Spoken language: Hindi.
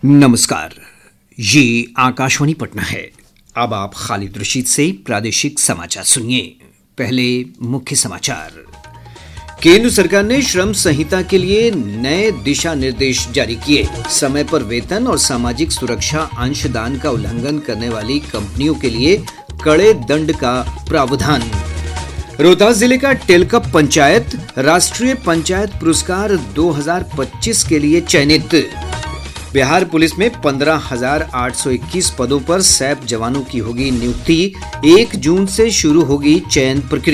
नमस्कार, ये आकाशवाणी पटना है। अब आप खालिद रशीद से प्रादेशिक समाचार सुनिए। पहले मुख्य समाचार। केंद्र सरकार ने श्रम संहिता के लिए नए दिशा निर्देश जारी किए। समय पर वेतन और सामाजिक सुरक्षा अंशदान का उल्लंघन करने वाली कंपनियों के लिए कड़े दंड का प्रावधान। रोहतास जिले का टेलकप पंचायत राष्ट्रीय पंचायत पुरस्कार 2025 के लिए चयनित। बिहार पुलिस में 15,821 पदों पर सैप जवानों की होगी नियुक्ति। 1 जून से शुरू होगी चयन प्रक्रिया।